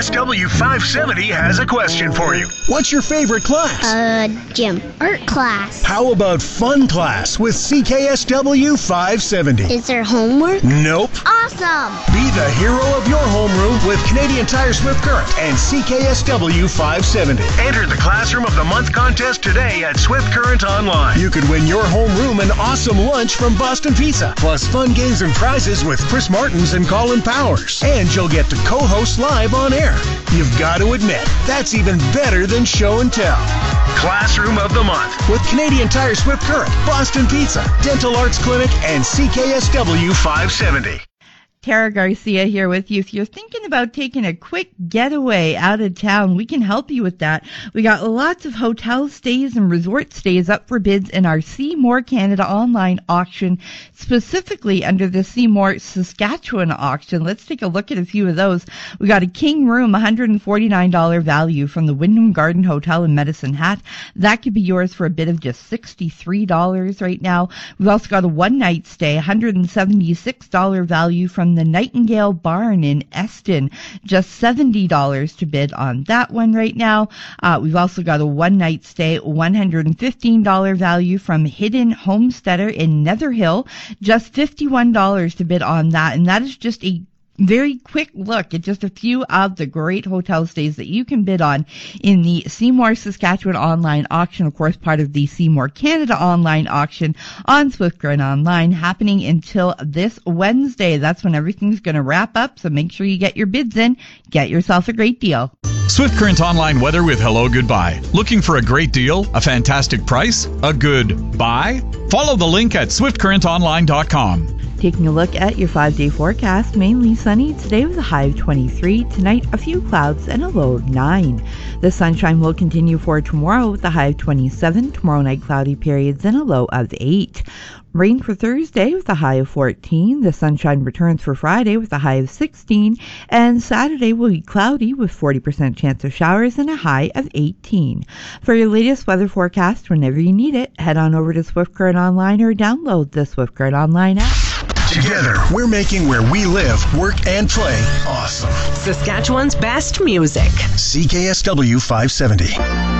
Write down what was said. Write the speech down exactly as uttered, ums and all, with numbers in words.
S W five seventy has a question for you. What's your favorite class? Uh, gym. Art class. How about fun class with C K S W five seventy? Is there homework? Nope. Awesome! Be the hero of your homeroom with Canadian Tire Swift Current and C K S W five seventy. Enter the Classroom of the Month contest today at Swift Current Online. You could win your homeroom an awesome lunch from Boston Pizza, plus fun games and prizes with Chris Martins and Colin Powers. And you'll get to co-host live on air. You've got to admit, that's even better than show and tell. Classroom of the Month with Canadian Tire Swift Current, Boston Pizza, Dental Arts Clinic, and C K S W five seventy. Tara Garcia here with you. If you're thinking about taking a quick getaway out of town, we can help you with that. We got lots of hotel stays and resort stays up for bids in our See More Canada online auction, specifically under the See More Saskatchewan auction. Let's take a look at a few of those. We got a king room, one hundred forty-nine dollars value from the Wyndham Garden Hotel in Medicine Hat. That could be yours for a bid of just sixty-three dollars right now. We've also got a one-night stay, one hundred seventy-six dollars value from the Nightingale Barn in Eston. Just seventy dollars to bid on that one right now. Uh, we've also got a one-night stay, one hundred fifteen dollars value from Hidden Homesteader in Netherhill. Just fifty-one dollars to bid on that, and that is just a very quick look at just a few of the great hotel stays that you can bid on in the See More Saskatchewan online auction, of course, part of the See More Canada online auction on Swift Current Online, happening until this Wednesday. That's when everything's going to wrap up, so make sure you get your bids in. Get yourself a great deal. Swift Current Online weather with Hello Goodbye. Looking for a great deal, a fantastic price, a good buy? Follow the link at swift current online dot com. Taking a look at your five-day forecast, mainly sunny today with a high of twenty-three. Tonight, a few clouds and a low of nine. The sunshine will continue for tomorrow with a high of twenty-seven. Tomorrow night, cloudy periods and a low of eight. Rain for Thursday with a high of fourteen. The sunshine returns for Friday with a high of sixteen. And Saturday will be cloudy with forty percent chance of showers and a high of eighteen. For your latest weather forecast, whenever you need it, head on over to Swift Current Online or download the Swift Current Online app. Together, we're making where we live, work, and play awesome. Saskatchewan's best music. C K S W five seventy.